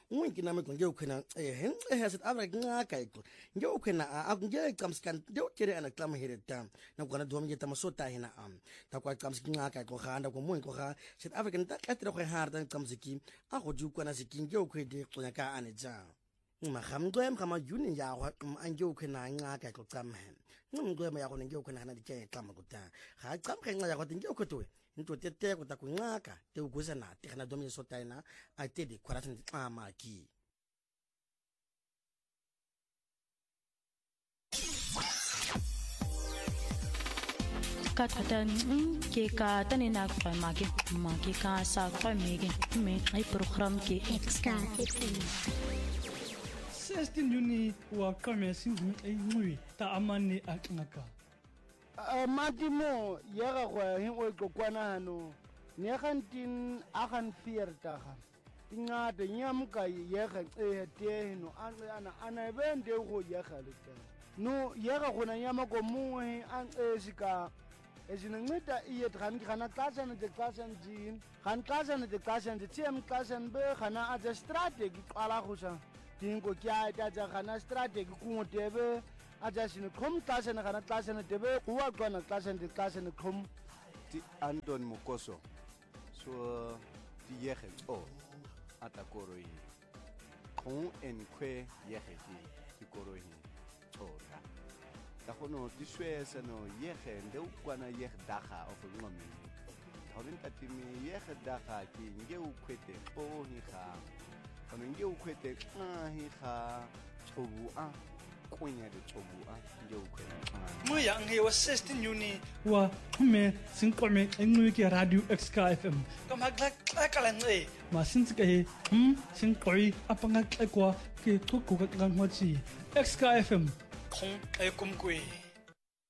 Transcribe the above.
unki nami ngiyukhona South Africa ngaka iko ngiyukhona akungiyecamskan ndiyokere ana clama here dam nakwana domi yeta masota hina takwa camski ngaka iko khanda ko munki kha South Africa ntakatira go harda camsiki a go jukwana sikinge okhwede xonya ka aneja magamgwem gama juni ya go angiyukhona ngaka iko camhe ngumgwem ya go ngiyukhona hana dike clama kuta ga camkhe nqa ya go ngiyukhotwe into tete go takunqaka te uguza na te kana domi sota ina a tedi kwaratin amaki Katatan ke ka tani na kwa maki ka sa kwa mege me ai program ke Extra 16 Juni wa kame singu ai ngui ta amani aknaka matimo yega go hin o kokwana hano ne gantin agan fiertaga tingade nyamka yega te no ana bende go yega leta no yega gona nyama ko muhe an sika ezinceda iye khana xashana de xashana jin khan xashana de xashana de tiem xashana be khana aja strategy qala khusa dingo kya ta khana strategy kungotebe aja sine khom xashana khana xashana debe kuwa qana xashana de xashana khom ti Anton Mokoso so ti yege o atakoroi khon en kwe yege ti koroi ora da gono di swesa no yege nde ukwana yege daga of ngomi hawin katimi yege daga ki nge ukwete o hi kha kono nge ukwete hi kha chobu a kunya de chobu a nge ukwete mo yang he wa 16 Juni wa me sinqome engui ke radio XK FM kama kala nge ma sintsika he sinqoi apanga kwa ke thuku ka ngwachi XK FM khong e kumkwe